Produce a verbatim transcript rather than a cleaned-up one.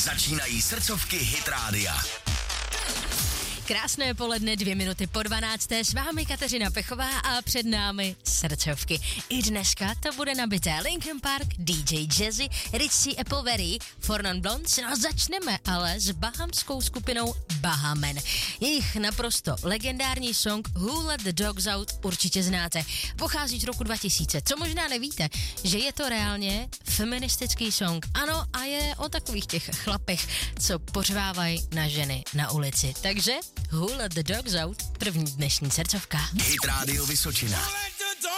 Začínají srdcovky Hit Rádia. Krásné poledne, dvě minuty po dvanácté, s vámi Kateřina Pechová a před námi srdcovky. I dneska to bude nabité Linkin Park, D J Jazzy, Ritchie Appleberry, Four Non Blondes. No a začneme ale s bahamskou skupinou Bahamen. Jejich naprosto legendární song Who Let the Dogs Out určitě znáte. Pochází z roku dva tisíce. Co možná nevíte, že je to reálně feministický song. Ano, a je o takových těch chlapech, co pořvávají na ženy na ulici. Takže Who Let the Dogs Out, první dnešní srdcovka. Hit Radio Vysočina.